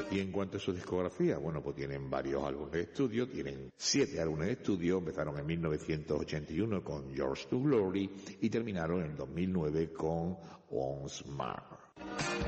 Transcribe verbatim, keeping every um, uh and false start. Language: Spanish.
Y en cuanto a su discografía, bueno, pues tienen varios álbumes de estudio, tienen siete álbumes de estudio, empezaron en mil novecientos ochenta y uno con Yours to Glory y terminaron en dos mil nueve con Once More.